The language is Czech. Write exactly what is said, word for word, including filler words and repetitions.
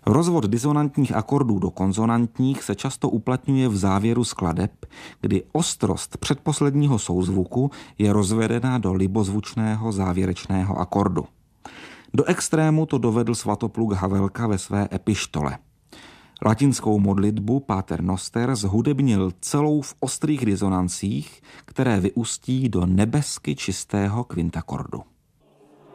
Rozvod disonantních akordů do konzonantních se často uplatňuje v závěru skladeb, kdy ostrost předposledního souzvuku je rozvedena do libozvučného závěrečného akordu. Do extrému to dovedl svatopluk Havelka ve své epištole. Latinskou modlitbu Pater Noster zhudebnil celou v ostrých disonancích, které vyústí do nebesky čistého kvintakordu.